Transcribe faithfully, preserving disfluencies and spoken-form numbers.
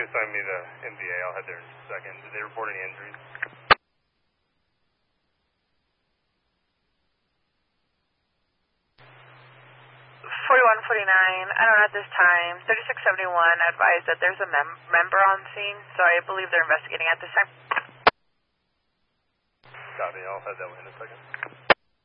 can assign me the M V A. I'll head there in just a second. Did they report any injuries? forty-one forty-nine, I don't know at this time. thirty-six seventy-one advised that there's a mem member on scene, so I believe they're investigating at this time. Copy, I'll head that way in a second.